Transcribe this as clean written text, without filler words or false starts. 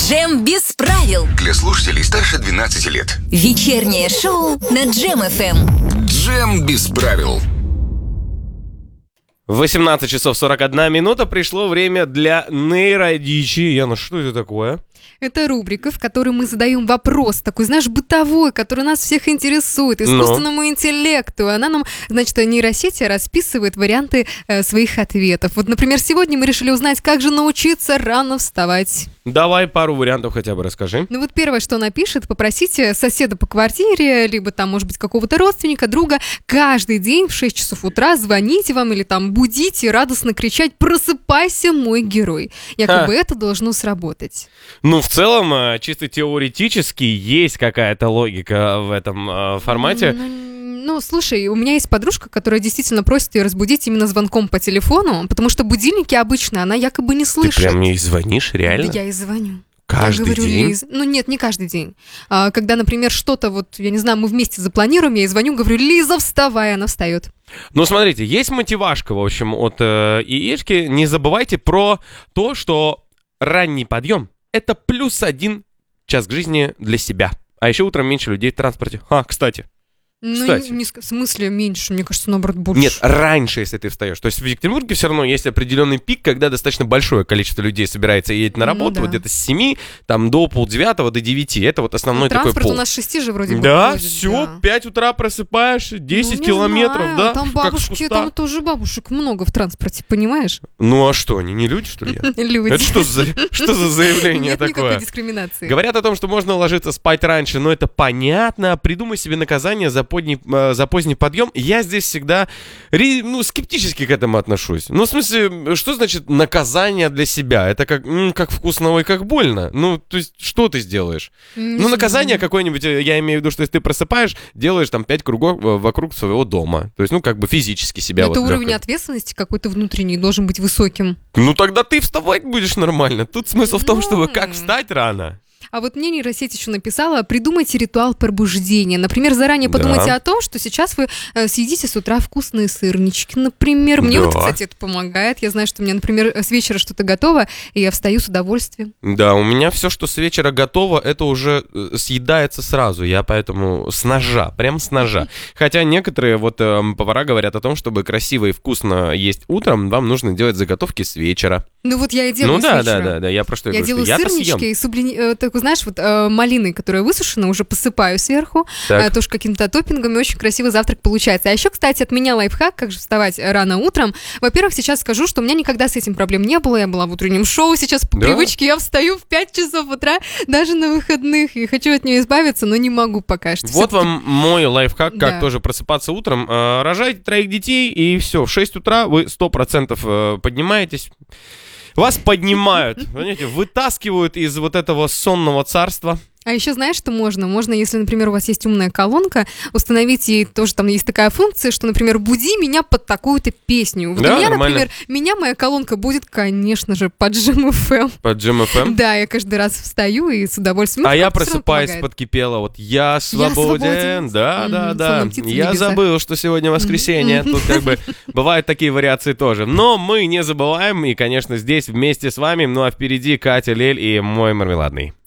Джем без правил. Для слушателей старше 12 лет. Вечернее шоу на Джем ФМ. Джем без правил. 18 часов 41 минута. Пришло время для нейродичи. Яна, что это такое? Это рубрика, в которой мы задаем вопрос, такой, знаешь, бытовой, который нас всех интересует, искусственному интеллекту. Она нам, значит, нейросети расписывает варианты своих ответов. Вот, например, сегодня мы решили узнать, как же научиться рано вставать. Давай пару вариантов хотя бы расскажи. Ну вот первое, что она пишет, попросите соседа по квартире, либо там, может быть, какого-то родственника, друга, каждый день в 6 часов утра звоните вам или там будите, радостно кричать «Просыпайся, мой герой». Якобы это должно сработать. Ну, в целом, чисто теоретически есть какая-то логика в этом формате. Ну, слушай, у меня есть подружка, которая действительно просит ее разбудить именно звонком по телефону, потому что будильники обычно она якобы не слышит. Ты прям ей звонишь, реально? Да я ей звоню. Каждый я говорю, день? Ну нет, не каждый день. Когда, например, что-то вот, я не знаю, мы вместе запланируем, я ей звоню, говорю, Лиза, вставай, она встает. Ну, смотрите, есть мотивашка, в общем, от яички. Не забывайте про то, что ранний подъем — это +1 час к жизни для себя. А еще утром меньше людей в транспорте. Кстати. Кстати. Ну, в смысле меньше, мне кажется, наоборот, больше. Нет, раньше, если ты встаешь. То есть в Екатеринбурге все равно есть определенный пик, когда достаточно большое количество людей собирается и едет на работу, да. вот где-то с 7 там, до 8:30, до 9. Это вот основной такой транспорт пол. у нас с 6 же вроде бы. Да, ходит, все, да. 5 утра просыпаешь, 10 Ну, километров, знаю, да? Там как с бабушки, куста. там тоже бабушек много в транспорте, понимаешь? Ну а что, они не люди, что ли? Люди. Это что за заявление Нет никакой такое? дискриминации. Говорят о том, что можно ложиться спать раньше, но это понятно. Придумай себе наказание за поздний подъем. Я здесь всегда скептически к этому отношусь. Ну, в смысле, что значит наказание для себя? Это как вкусно, ой, как больно. Ну, то есть, что ты сделаешь? Ну, наказание какое-нибудь, я имею в виду, что если ты просыпаешь, делаешь там 5 кругов вокруг своего дома. То есть, как бы физически себя. Это уровень ответственности какой-то внутренний должен быть высоким. Ну, тогда ты вставать будешь нормально. Тут смысл в том, чтобы как встать рано. А вот мне нейросеть еще написала, придумайте ритуал пробуждения. Например, заранее подумайте о том, что сейчас вы съедите с утра вкусные сырнички, например. Мне вот, кстати, это помогает. Я знаю, что у меня, например, с вечера что-то готово, и я встаю с удовольствием. Да, у меня все, что с вечера готово, это уже съедается сразу. Я поэтому с ножа, прям с ножа. Хотя некоторые повара говорят о том, чтобы красиво и вкусно есть утром, вам нужно делать заготовки с вечера. Ну вот я и делаю с вечера. Да, я про что я говорю. Я делаю сырнички, такой, знаешь, малиной, которая высушена, уже посыпаю сверху, тоже какими-то топпингами, очень красивый завтрак получается. А еще, кстати, от меня лайфхак, как же вставать рано утром. Во-первых, сейчас скажу, что у меня никогда с этим проблем не было, я была в утреннем шоу, сейчас по привычке я встаю в 5 часов утра, даже на выходных, и хочу от нее избавиться, но не могу пока что. Вот вам мой лайфхак, как тоже просыпаться утром. Рожайте 3 детей, и все, в 6 утра вы 100% поднимаетесь. Вас поднимают, понимаете, вытаскивают из вот этого сонного царства. А еще знаешь, что можно? Можно, если, например, у вас есть умная колонка, установить ей тоже, там есть такая функция, что, например, буди меня под такую-то песню. Вот да, у меня, нормально. например, моя колонка будет, конечно же, под Джем ФМ. Под Джем ФМ? Да, я каждый раз встаю и с удовольствием. Я просыпаюсь под кипело. Я свободен. Да. Я забыл, что сегодня воскресенье. Тут бывают такие вариации тоже. Но мы не забываем, и, конечно, здесь вместе с вами. Ну а впереди Катя Лель и мой мармеладный.